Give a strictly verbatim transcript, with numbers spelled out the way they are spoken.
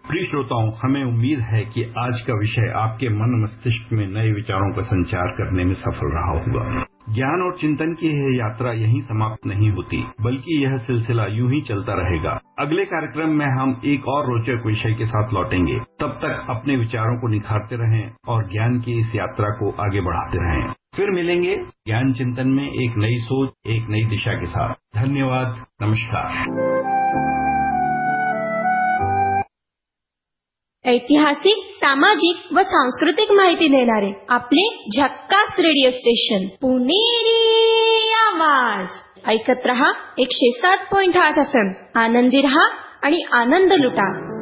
प्रिय श्रोताओं, हमें उम्मीद है कि आज का विषय आपके मन मस्तिष्क में नए विचारों का संचार करने में सफल रहा होगा। ज्ञान और चिंतन की यह यात्रा यहीं समाप्त नहीं होती, बल्कि यह सिलसिला यूं ही चलता रहेगा। अगले कार्यक्रम में हम एक और रोचक विषय के साथ लौटेंगे। तब तक अपने विचारों को निखारते रहें और ज्ञान की इस यात्रा को आगे बढ़ाते रहें। फिर मिलेंगे ज्ञान चिंतन में एक नई सोच, एक नई दिशा के साथ। धन्यवाद, नमस्कार। ऐतिहासिक, सामाजिक व सांस्कृतिक माहिती देणारे आपले झक्कास रेडिओ स्टेशन पुणेरी आवाज ऐकत रहा एकशे सात पॉइंट आठ एफ एम. आनंदी रहा आणि आनंद लुटा.